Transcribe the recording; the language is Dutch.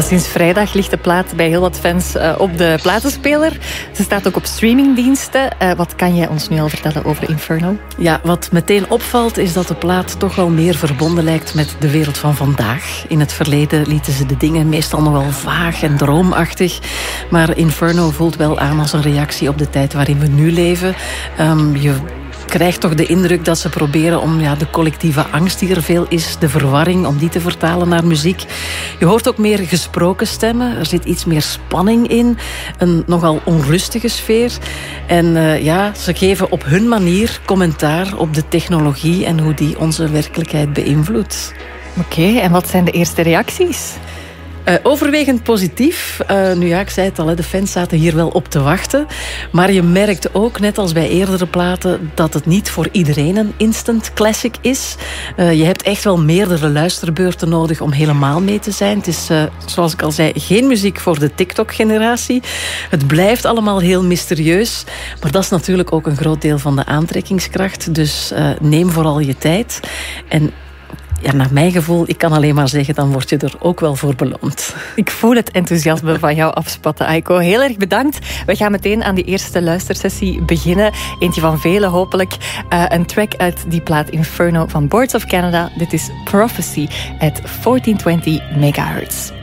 sinds vrijdag ligt de plaat bij heel wat fans op de platenspeler. Ze staat ook op streamingdiensten. Wat kan jij ons nu al vertellen over Inferno? Ja, wat meteen opvalt is dat de plaat toch wel meer verbonden lijkt met de wereld van vandaag. In het verleden lieten ze de dingen meestal nog wel vaag en droomachtig. Maar Inferno voelt wel aan als een reactie op de tijd waarin we nu leven. Je krijgt toch de indruk dat ze proberen om de collectieve angst die er veel is, de verwarring, om die te vertalen naar muziek. Je hoort ook meer gesproken stemmen. Er zit iets meer spanning in. Een nogal onrustige sfeer. En ze geven op hun manier commentaar op de technologie en hoe die onze werkelijkheid beïnvloedt. Oké, en wat zijn de eerste reacties? Overwegend positief. Ik zei het al, de fans zaten hier wel op te wachten. Maar je merkt ook, net als bij eerdere platen, dat het niet voor iedereen een instant classic is. Je hebt echt wel meerdere luisterbeurten nodig om helemaal mee te zijn. Het is, zoals ik al zei, geen muziek voor de TikTok-generatie. Het blijft allemaal heel mysterieus. Maar dat is natuurlijk ook een groot deel van de aantrekkingskracht. Dus neem vooral je tijd. En naar mijn gevoel, ik kan alleen maar zeggen, dan word je er ook wel voor beloond. Ik voel het enthousiasme van jou afspatten, Aiko. Heel erg bedankt. We gaan meteen aan die eerste luistersessie beginnen. Eentje van vele, hopelijk. Een track uit die plaat Inferno van Boards of Canada. Dit is Prophecy at 1420 megahertz.